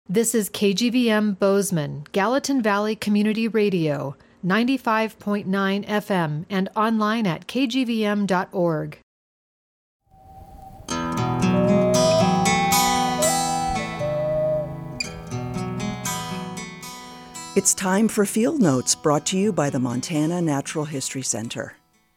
This is KGVM Bozeman, Gallatin Valley Community Radio, 95.9 FM, and online at kgvm.org. It's time for Field Notes, brought to you by the Montana Natural History Center.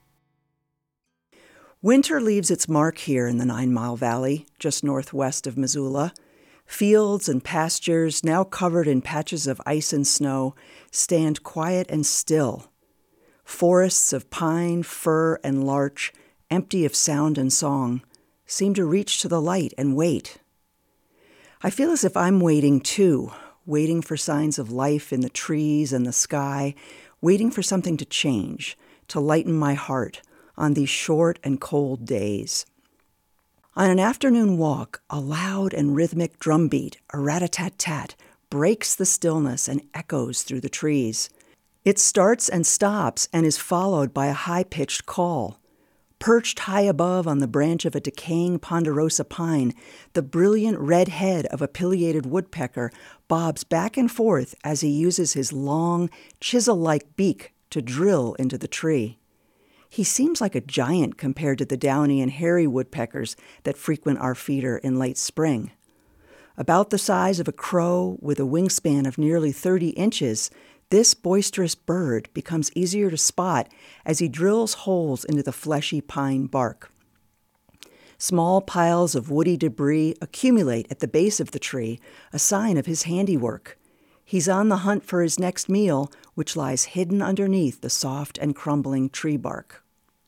Winter leaves its mark here in the 9 Mile Valley, just northwest of Missoula. Fields and pastures, now covered in patches of ice and snow, stand quiet and still. Forests of pine, fir, and larch, empty of sound and song, seem to reach to the light and wait. I feel as if I'm waiting too, waiting for signs of life in the trees and the sky, waiting for something to change, to lighten my heart on these short and cold days. On an afternoon walk, a loud and rhythmic drumbeat, a rat-a-tat-tat, breaks the stillness and echoes through the trees. It starts and stops and is followed by a high-pitched call. Perched high above on the branch of a decaying ponderosa pine, the brilliant red head of a pileated woodpecker bobs back and forth as he uses his long, chisel-like beak to drill into the tree. He seems like a giant compared to the downy and hairy woodpeckers that frequent our feeder in late spring. About the size of a crow with a wingspan of nearly 30 inches, this boisterous bird becomes easier to spot as he drills holes into the fleshy pine bark. Small piles of woody debris accumulate at the base of the tree, a sign of his handiwork. He's on the hunt for his next meal, which lies hidden underneath the soft and crumbling tree bark.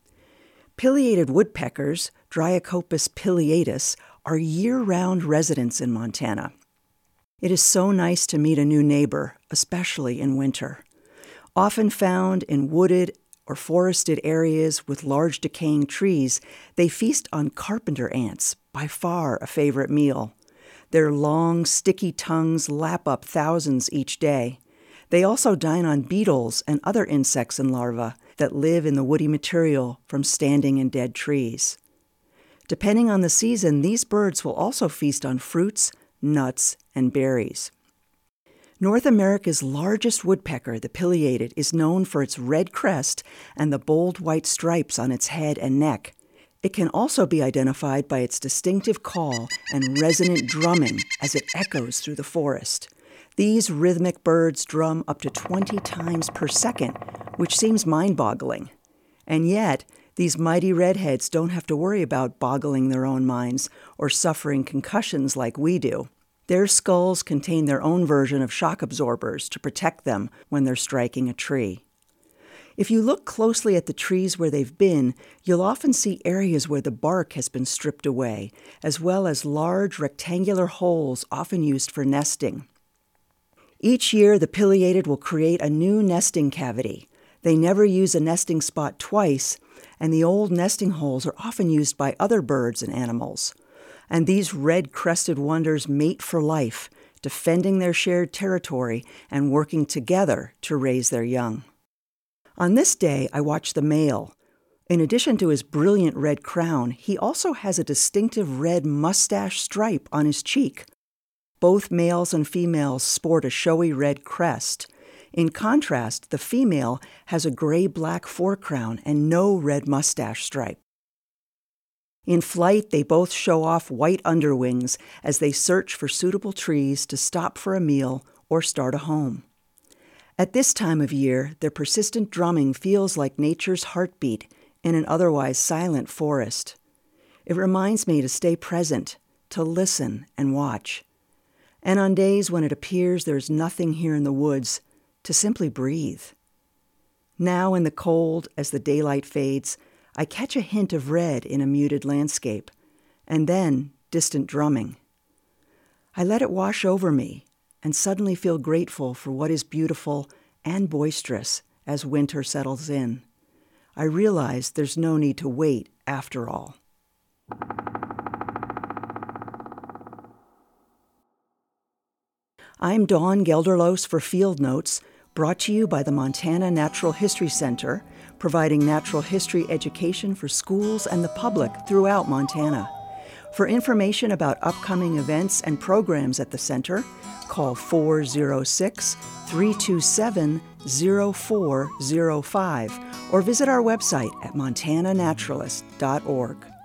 Pileated woodpeckers, Dryocopus pileatus, are year-round residents in Montana. It is so nice to meet a new neighbor, especially in winter. Often found in wooded or forested areas with large decaying trees, they feast on carpenter ants, by far a favorite meal. Their long, sticky tongues lap up thousands each day. They also dine on beetles and other insects and larvae that live in the woody material from standing in dead trees. Depending on the season, these birds will also feast on fruits, nuts, and berries. North America's largest woodpecker, the pileated, is known for its red crest and the bold white stripes on its head and neck. It can also be identified by its distinctive call and resonant drumming as it echoes through the forest. These rhythmic birds drum up to 20 times per second, which seems mind-boggling. And yet, these mighty redheads don't have to worry about boggling their own minds or suffering concussions like we do. Their skulls contain their own version of shock absorbers to protect them when they're striking a tree. If you look closely at the trees where they've been, you'll often see areas where the bark has been stripped away, as well as large rectangular holes often used for nesting. Each year, the pileated will create a new nesting cavity. They never use a nesting spot twice, and the old nesting holes are often used by other birds and animals. And these red-crested wonders mate for life, defending their shared territory and working together to raise their young. On this day, I watched the male. In addition to his brilliant red crown, he also has a distinctive red mustache stripe on his cheek. Both males and females sport a showy red crest. In contrast, the female has a gray-black forecrown and no red mustache stripe. In flight, they both show off white underwings as they search for suitable trees to stop for a meal or start a home. At this time of year, their persistent drumming feels like nature's heartbeat in an otherwise silent forest. It reminds me to stay present, to listen and watch. And on days when it appears there's nothing here in the woods, to simply breathe. Now in the cold, as the daylight fades, I catch a hint of red in a muted landscape, and then distant drumming. I let it wash over me and suddenly feel grateful for what is beautiful and boisterous as winter settles in. I realize there's no need to wait after all. I'm Dawn Gelderloos for Field Notes, brought to you by the Montana Natural History Center, providing natural history education for schools and the public throughout Montana. For information about upcoming events and programs at the center, Call 406-327-0405 or visit our website at montananaturalist.org.